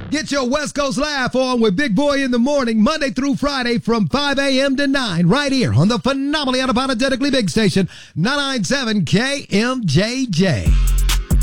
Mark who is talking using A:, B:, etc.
A: Get your West Coast laugh on with Big Boy in the morning, Monday through Friday from 5 a.m. to 9, right here on the phenomenally unapologetically big station, 997 KMJJ.